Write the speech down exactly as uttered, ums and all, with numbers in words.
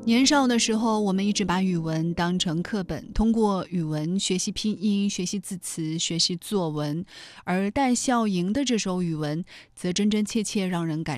年少的时候，我们一直把语文当成课本，通过语文学习拼音、学习字词、学习作文，而带笑吟的这首语文，则真真切切让人感